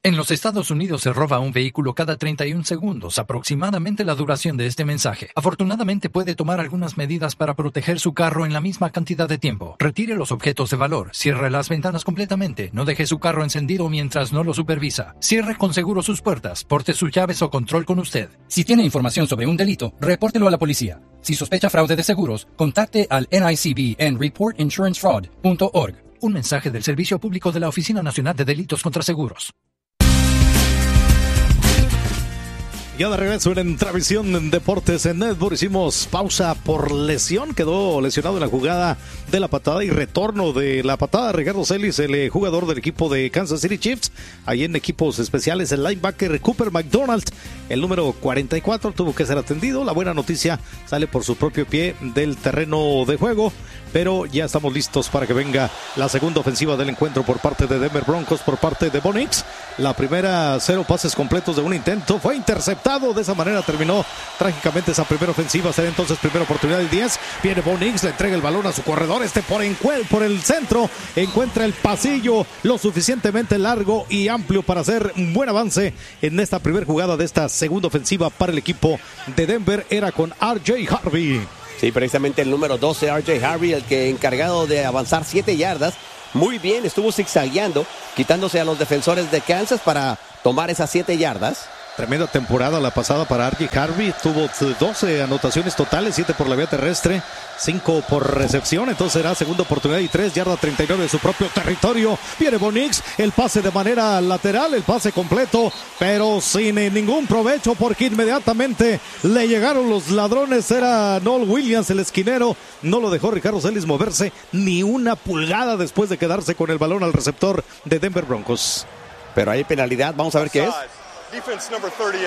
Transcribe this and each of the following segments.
En los Estados Unidos se roba un vehículo cada 31 segundos, aproximadamente la duración de este mensaje. Afortunadamente puede tomar algunas medidas para proteger su carro en la misma cantidad de tiempo. Retire los objetos de valor, cierre las ventanas completamente, no deje su carro encendido mientras no lo supervisa. Cierre con seguro sus puertas, porte sus llaves o control con usted. Si tiene información sobre un delito, repórtelo a la policía. Si sospecha fraude de seguros, contacte al NICB en reportinsurancefraud.org. Un mensaje del Servicio Público de la Oficina Nacional de Delitos contra Seguros. Ya de regreso en Travisión Deportes en Network. Hicimos pausa por lesión. Quedó lesionado en la jugada de la patada y retorno de la patada. Ricardo Celis, el jugador del equipo de Kansas City Chiefs. Ahí en equipos especiales, el linebacker Cooper McDonald, el número 44, tuvo que ser atendido. La buena noticia, sale por su propio pie del terreno de juego. Pero ya estamos listos para que venga la segunda ofensiva del encuentro por parte de Denver Broncos, por parte de Bo Nix. La primera, 0 pases completos de un intento, fue interceptado. De esa manera terminó trágicamente esa primera ofensiva. Será entonces primera oportunidad y 10. Viene Bo Nix, le entrega el balón a su corredor. Por el centro encuentra el pasillo lo suficientemente largo y amplio para hacer un buen avance en esta primera jugada de esta segunda ofensiva para el equipo de Denver. Era con R.J. Harvey. Sí, precisamente el número 12, R.J. Harvey, el que encargado de avanzar 7 yardas. Muy bien, estuvo zigzagueando, quitándose a los defensores de Kansas para tomar esas 7 yardas. Tremenda temporada la pasada para R.J. Harvey. Tuvo 12 anotaciones totales, 7 por la vía terrestre, 5 por recepción. Entonces será segunda oportunidad y 3, yarda 39 de su propio territorio. Viene Bo Nix, el pase de manera lateral, el pase completo, pero sin ningún provecho porque inmediatamente le llegaron los ladrones. Era Noel Williams, el esquinero. No lo dejó Ricardo Celis moverse ni una pulgada después de quedarse con el balón al receptor de Denver Broncos. Pero hay penalidad, vamos a ver qué es. Defense number 38.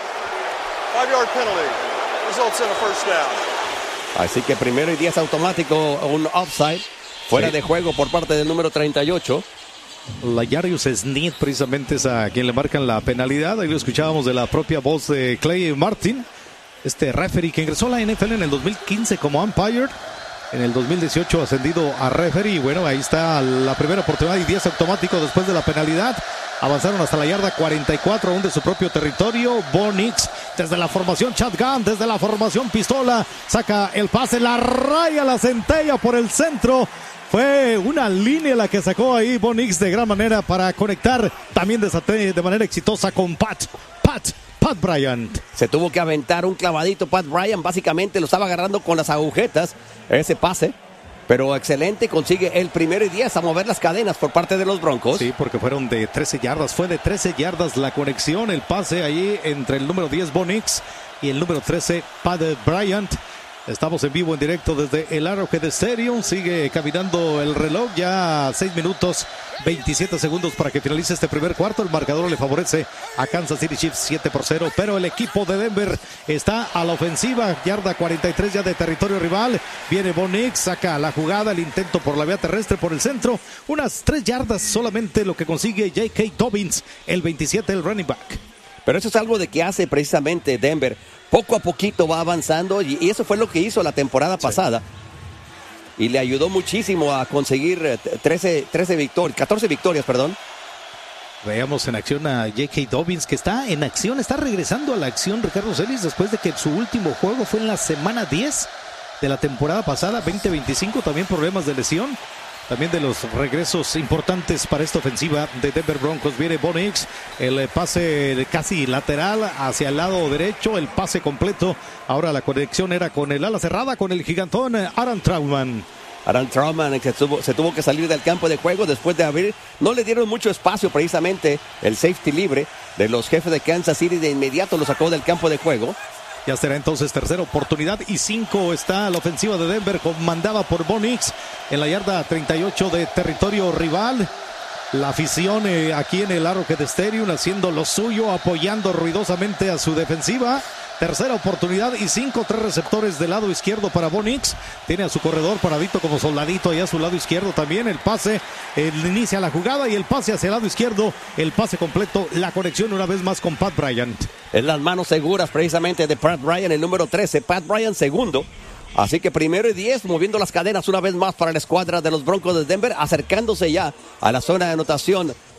5-yard penalty. Results in a first down. Así que primero y 10 automático, un offside. Fuera de juego por parte del número 38. L'Jarius Sneed precisamente es a quien le marcan la penalidad. Ahí lo escuchábamos de la propia voz de Clay Martin. Este referee que ingresó a la NFL en el 2015 como umpire. En el 2018 ascendido a referee. Bueno, ahí está la primera oportunidad y 10 automático después de la penalidad. Avanzaron hasta la yarda 44, aún de su propio territorio. Bo Nix, desde la formación shotgun, desde la formación pistola, saca el pase, la raya, la centella por el centro. Fue una línea la que sacó ahí Bo Nix de gran manera para conectar también de manera exitosa con Pat Bryant. Se tuvo que aventar un clavadito Pat Bryant, básicamente lo estaba agarrando con las agujetas, ese pase. Pero excelente, consigue el primero y 10 a mover las cadenas por parte de los Broncos. Sí, porque fueron de 13 yardas, fue de 13 yardas la conexión, el pase ahí entre el número 10 Bo Nix y el número 13 Pat Bryant. Estamos en vivo, en directo desde el Arrowhead Stadium. Sigue caminando el reloj, ya 6 minutos 27 segundos para que finalice este primer cuarto. El marcador le favorece a Kansas City Chiefs 7-0, pero el equipo de Denver está a la ofensiva. Yarda 43 ya de territorio rival. Viene Bo Nix, saca la jugada, el intento por la vía terrestre por el centro. Unas 3 yardas solamente lo que consigue J.K. Dobbins, el 27, el running back. Pero eso es algo de que hace precisamente Denver. Poco a poquito va avanzando y eso fue lo que hizo la temporada pasada. Y le ayudó muchísimo a conseguir 14 victorias, perdón. Veamos en acción a J.K. Dobbins, que está en acción, está regresando a la acción Ricardo Celis después de que su último juego fue en la semana 10 de la temporada pasada, 20-25, también problemas de lesión. También de los regresos importantes para esta ofensiva de Denver Broncos. Viene Bo Nix, el pase casi lateral hacia el lado derecho, el pase completo. Ahora la conexión era con el ala cerrada, con el gigantón Aaron Trautman. Aaron Trautman se tuvo que salir del campo de juego después de abrir. No le dieron mucho espacio precisamente el safety libre de los jefes de Kansas City. De inmediato lo sacó del campo de juego. Ya será entonces tercera oportunidad y 5 está la ofensiva de Denver, comandada por Bo Nix en la yarda 38 de territorio rival. La afición aquí en el Arrowhead Stadium haciendo lo suyo, apoyando ruidosamente a su defensiva. Tercera oportunidad y 5, 3 receptores del lado izquierdo para Bo Nix. Tiene a su corredor paradito como soldadito allá a su lado izquierdo también. El pase, inicia la jugada y el pase hacia el lado izquierdo. El pase completo, la conexión una vez más con Pat Bryant. En las manos seguras precisamente de Pat Bryant, el número 13. Pat Bryant segundo. Así que primero y 10, moviendo las cadenas una vez más para la escuadra de los Broncos de Denver, acercándose ya a la zona de anotación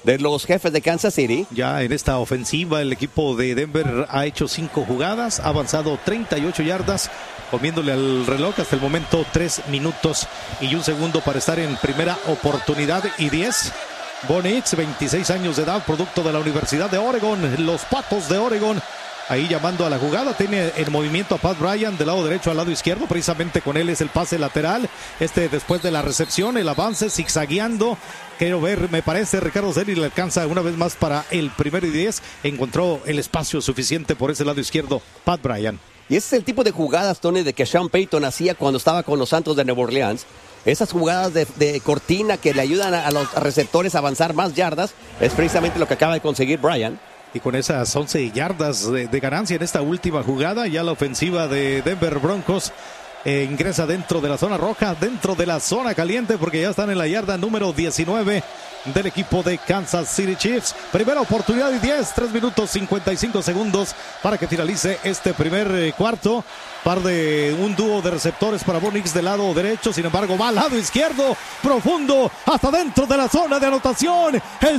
de los Jefes de Kansas City. Ya en esta ofensiva el equipo de Denver ha hecho 5 jugadas, ha avanzado 38 yardas, comiéndole al reloj hasta el momento 3 minutos y 1 segundo para estar en primera oportunidad y 10. Bo Nix, 26 años de edad, producto de la Universidad de Oregon, los Patos de Oregon. Ahí llamando a la jugada, tiene en movimiento a Pat Bryant del lado derecho al lado izquierdo, precisamente con él es el pase lateral, después de la recepción, el avance zigzagueando, quiero ver, me parece Ricardo Selly le alcanza una vez más para el 1º y 10, encontró el espacio suficiente por ese lado izquierdo, Pat Bryant. Y ese es el tipo de jugadas, Tony, de que Sean Payton hacía cuando estaba con los Santos de Nueva Orleans. Esas jugadas de cortina que le ayudan a los receptores a avanzar más yardas, es precisamente lo que acaba de conseguir Bryant. Y con esas 11 yardas de ganancia en esta última jugada, ya la ofensiva de Denver Broncos ingresa dentro de la zona roja, dentro de la zona caliente, porque ya están en la yarda número 19 del equipo de Kansas City Chiefs. Primera oportunidad y 10, 3 minutos 55 segundos para que finalice este primer cuarto. Un dúo de receptores para Bo Nix del lado derecho, sin embargo va al lado izquierdo, profundo, hasta dentro de la zona de anotación. El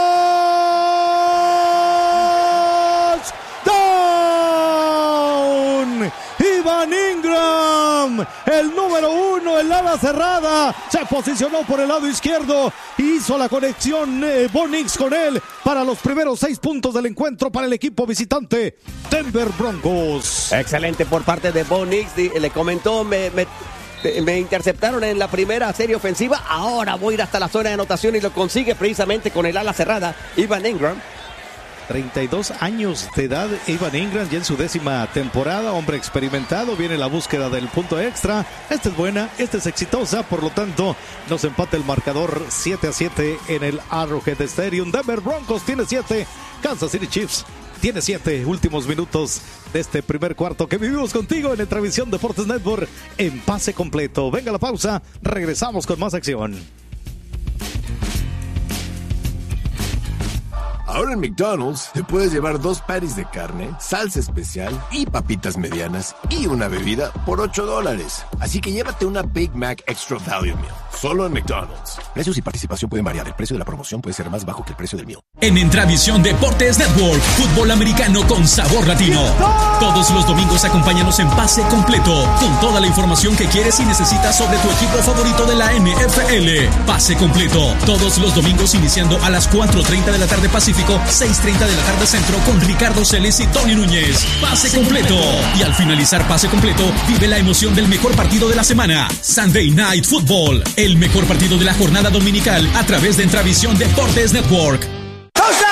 touchdown. Evan Engram, el número 1, el ala cerrada, se posicionó por el lado izquierdo, hizo la conexión Bo Nix con él para los primeros 6 puntos del encuentro para el equipo visitante Denver Broncos. Excelente por parte de Bo Nix, le comentó, me interceptaron en la primera serie ofensiva, ahora voy a ir hasta la zona de anotación y lo consigue precisamente con el ala cerrada, Evan Engram. 32 años de edad, Evan Engram, ya en su 10ª temporada, hombre experimentado, viene la búsqueda del punto extra, esta es buena, esta es exitosa, por lo tanto nos empata el marcador 7-7 en el Arrowhead Stadium. Denver Broncos tiene 7, Kansas City Chiefs tiene 7. Últimos minutos de este primer cuarto que vivimos contigo en Entrevisión Deportes Network en pase completo. Venga la pausa, regresamos con más acción. Ahora en McDonald's te puedes llevar 2 patties de carne, salsa especial y papitas medianas y una bebida por $8. Así que llévate una Big Mac Extra Value Meal. Solo en McDonald's. Precios y participación pueden variar. El precio de la promoción puede ser más bajo que el precio del meal. En Entravisión Deportes Network, fútbol americano con sabor latino. Todos los domingos acompáñanos en Pase Completo, con toda la información que quieres y necesitas sobre tu equipo favorito de la NFL. Pase Completo, todos los domingos iniciando a las 4:30 de la tarde Pacífico, 6:30 de la tarde Centro, con Ricardo Celes y Tony Núñez. Pase Completo. Y al finalizar Pase Completo, vive la emoción del mejor partido de la semana. Sunday Night Football, el mejor partido de la jornada dominical a través de Entravisión Deportes Network.